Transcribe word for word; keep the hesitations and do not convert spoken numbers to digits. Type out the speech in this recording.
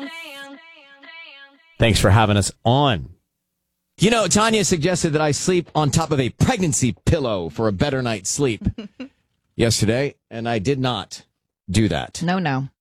Thanks for having us on. You know, Tanya suggested that I sleep on top of a pregnancy pillow for a better night's sleep yesterday, and I did not do that. No, no.